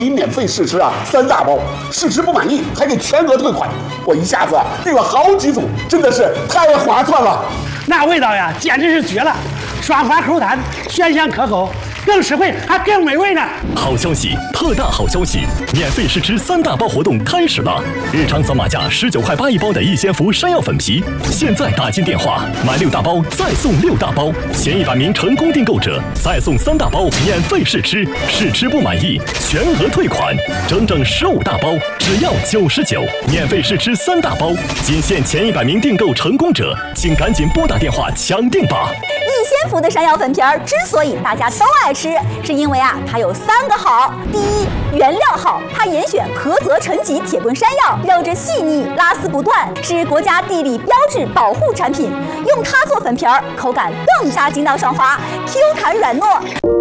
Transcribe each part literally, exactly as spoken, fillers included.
免费试吃啊，三大包，试吃不满意还给全额退款。我一下子订了好几组，真的是太划算了。 那味道呀，简直是绝了，爽滑口弹，鲜香可口，更实惠还更美味呢！ 好消息，特大好消息！免费试吃三大包活动开始了，日常扫码价十九块八一包的逸仙福山药粉皮，现在打进电话买六大包再送六大包，前一百名成功订购者再送三大包免费试吃，试吃不满意全额退款，整整十五大包只要九十九，免费试吃三大包，仅限前一百名订购成功者，请赶紧拨打电话抢订吧！ 逸仙福的山药粉皮儿之所以大家都爱吃，是因为啊，它有三个好。第一，原料好，它严选菏泽陈脊铁棍山药，肉质细腻，拉丝不断，是国家地理标志保护产品。用它做粉皮儿，口感更加筋道爽滑 ，Q 弹软糯。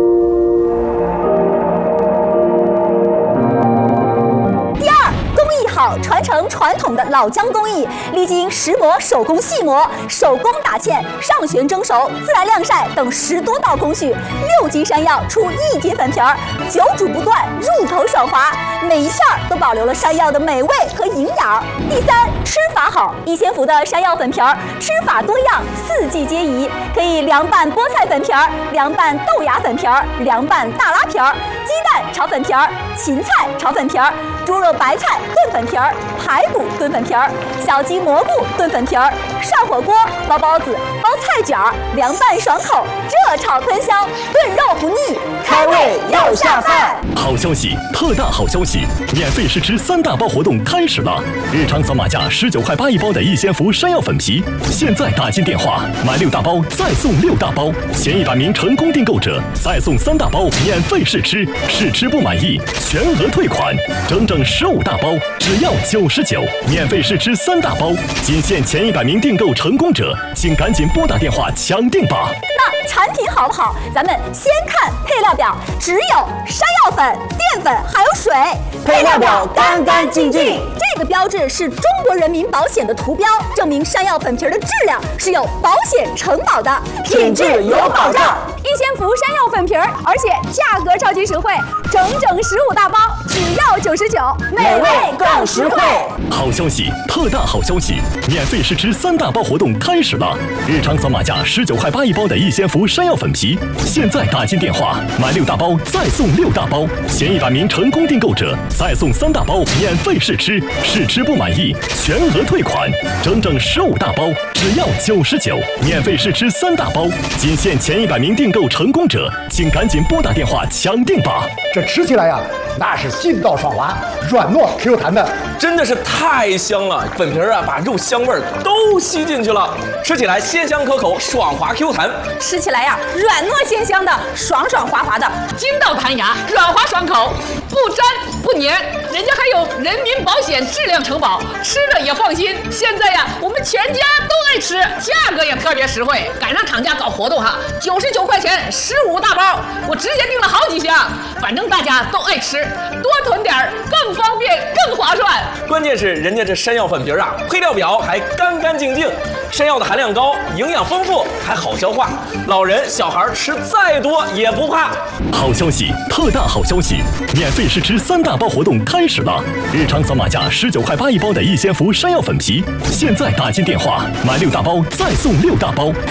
好，传承传统的老姜工艺，历经石磨、手工细磨、手工打芡、上旋蒸熟、自然晾晒等十多道工序，六斤山药出一斤粉皮儿，久煮不断，入口爽滑，每一片都保留了山药的美味和营养。第三，吃法好，逸仙福的山药粉皮儿吃法多样，四季皆宜，可以凉拌菠菜粉皮儿、凉拌豆芽粉皮儿、凉拌大拉皮儿、鸡蛋炒粉皮儿、芹菜炒粉皮儿、猪肉白菜炖粉皮儿、排骨炖粉皮儿、小鸡蘑菇炖粉皮儿、涮火锅、包包子、包菜卷儿、凉拌爽口、热炒喷香、炖肉不腻，开胃又下饭。 好消息，特大好消息！免费试吃三大包活动开始了，日常扫码价十九块八一包的逸仙福山药粉皮，现在打进电话买六大包再送六大包，前一百名成功订购者再送三大包免费试吃，试吃不满意全额退款，整整十五大包只要九十九，免费试吃三大包，仅限前一百名订购成功者，请赶紧拨打电话抢订吧。 那产品好不好？咱们先看配料表，只有山药粉、淀粉还有水， 配料表干干净净。 这个标志是中国人民保险的图标，证明山药粉皮的质量是有保险承保的， 品质有保障。 逸仙福山药粉皮儿，而且价格超级实惠，整整十五大包，只要九十九， 美味更实惠。 好消息，特大好消息！免费试吃三大包活动开始了，日常扫码价十九块八一包的逸仙福山药粉皮，现在打进电话买六大包再送六大包，前一百名成功订购者再送三大包免费试吃，试吃不满意全额退款，整整十五大包只要九十九，免费试吃三大包，仅限前一百名订购成功者，请赶紧拨打电话抢订吧。 这吃起来呀，那是劲道爽滑，软糯 Q 弹的， 真的是太香了！粉皮儿啊，把肉香味儿都吸进去了，吃起来鲜香可口，爽滑 Q 弹； 吃起来呀，软糯鲜香的，爽爽滑滑的， 筋道弹牙，软滑爽口，不粘不粘。人家还有人民保险质量承保，吃了也放心。现在呀，我们全家都爱吃，价格也特别实惠。赶上厂家搞活动哈，九十九块钱十五大包，我直接订了好几箱。反正大家都爱吃，多囤点儿更方便更划算。 关键是人家这山药粉皮啊，配料表还干干净净，山药的含量高，营养丰富，还好消化，老人小孩吃再多也不怕。 好消息，特大好消息！免费试吃三大包活动开始了，日常扫码价十九块八一包的逸仙福山药粉皮，现在打进电话买六大包再送六大包。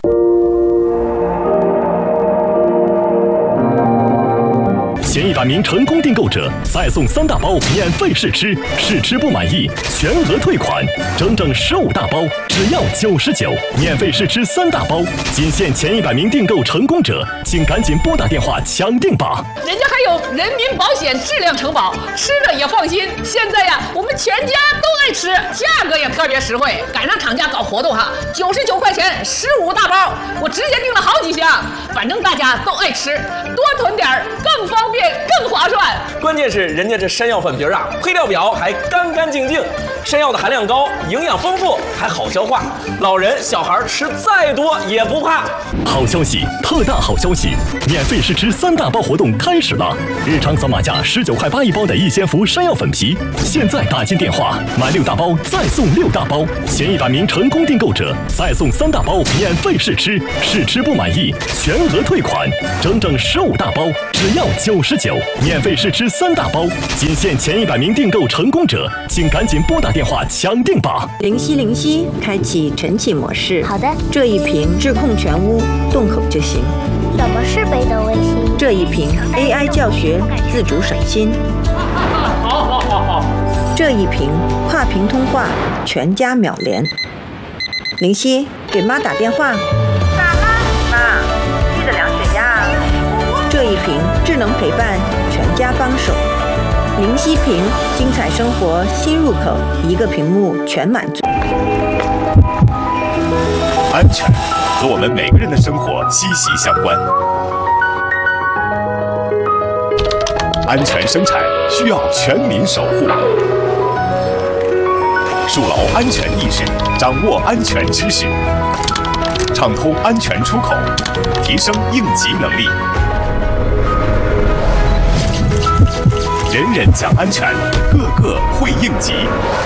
前一百名成功订购者再送三大包免费试吃，试吃不满意全额退款，整整十五大包只要九十九，免费试吃三大包，仅限前一百名订购成功者，请赶紧拨打电话抢订吧。 人家还有人民保险质量承保，吃了也放心。现在呀，我们全家都爱吃，价格也特别实惠。赶上厂家搞活动哈，九十九块钱十五大包，我直接订了好几箱。反正大家都爱吃，多囤点儿更方便更划算。 关键是人家这山药粉皮啊，配料表还干干净净，山药的含量高，营养丰富，还好消化，老人小孩吃再多也不怕。 好消息，特大好消息！免费试吃三大包活动开始了，日常扫码价十九块八一包的逸仙福山药粉皮，现在打进电话买六大包再送六大包，前一百名成功订购者再送三大包免费试吃，试吃不满意全额退款，整整十五大包只要九十。 十九，免费试吃三大包，仅限前一百名订购成功者，请赶紧拨打电话抢订吧！ 灵犀灵犀，开启晨起模式。 好的。 这一瓶智控全屋，动口就行。 什么是北斗卫星？ 这一瓶 A I 教学，自主省心。 好好好好。 这一瓶跨屏通话，全家秒连。灵犀，给妈打电话。 咋啦？妈，记得量血压啊。 这一瓶智能陪伴，全家帮手。灵犀屏，精彩生活新入口，一个屏幕全满足。 安全和我们每个人的生活息息相关。安全生产需要全民守护。树牢安全意识，掌握安全知识，畅通安全出口，提升应急能力。人人讲安全，个个会应急。